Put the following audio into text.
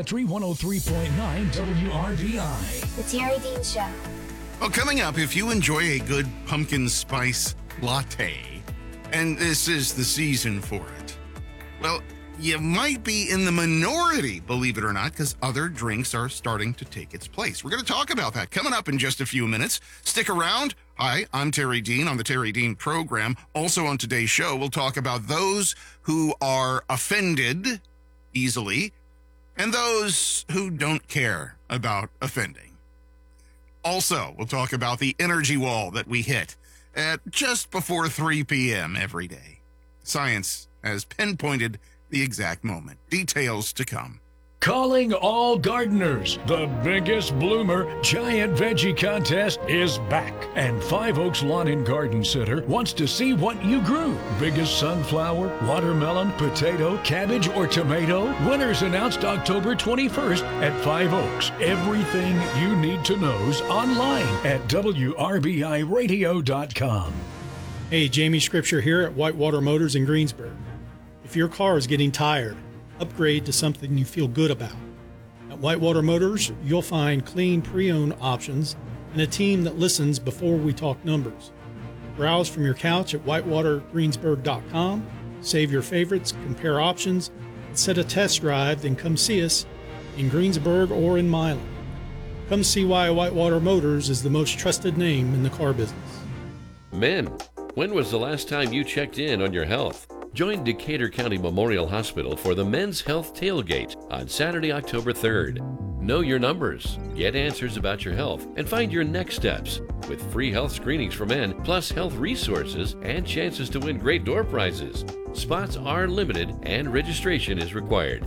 Country 103.9 WRBI. The Terry Dean Show. Well, coming up, if you enjoy a good pumpkin spice latte, and this is the season for it, well, you might be in the minority, believe it or not, because other drinks are starting to take its place. We're going to talk about that coming up in just a few minutes. Stick around. Hi, I'm Terry Dean on the Terry Dean program. Also on today's show, we'll talk about those who are offended easily and those who don't care about offending. Also, we'll talk about the energy wall that we hit at just before 3 p.m. every day. Science has pinpointed the exact moment. Details to come. Calling all gardeners. The biggest bloomer giant veggie contest is back. And Five Oaks Lawn and Garden Center wants to see what you grew. Biggest sunflower, watermelon, potato, cabbage, or tomato. Winners announced October 21st at Five Oaks. Everything you need to know's online at WRBIRadio.com. Hey, Jamie Scripture here at Whitewater Motors in Greensburg. If your car is getting tired, upgrade to something you feel good about. At Whitewater Motors, you'll find clean pre-owned options and a team that listens before we talk numbers. Browse from your couch at whitewatergreensburg.com, save your favorites, compare options, and set a test drive, then come see us in Greensburg or in Milan. Come see why Whitewater Motors is the most trusted name in the car business. Men, when was the last time you checked in on your health? Join Decatur County Memorial Hospital for the Men's Health Tailgate on Saturday, October 3rd. Know your numbers, get answers about your health, and find your next steps with free health screenings for men, plus health resources and chances to win great door prizes. Spots are limited and registration is required.